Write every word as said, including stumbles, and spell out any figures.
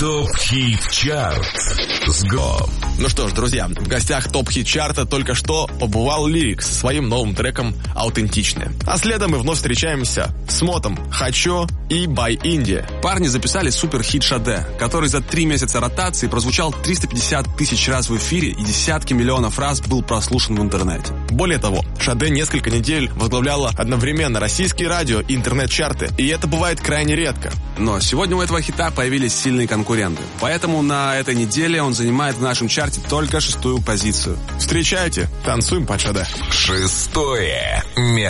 ТОП-хит-чарт с Го. Ну что ж, друзья, в гостях ТОП-хит-чарта только что побывал Лирик со своим новым треком «Аутентичное». А следом мы вновь встречаемся с мотом «Хочу» и «By India». Парни записали супер-хит «Шаде», который за три месяца ротации прозвучал триста пятьдесят тысяч раз в эфире и десятки миллионов раз был прослушан в интернете. Более того, «Шаде» несколько недель возглавляла одновременно российские радио и интернет-чарты, и это бывает крайне редко. Но сегодня у этого хита появились сильные конкуренты, поэтому на этой неделе он занимает в нашем чарте только шестую позицию. Встречайте, танцуем под «Шаде». Шестое место.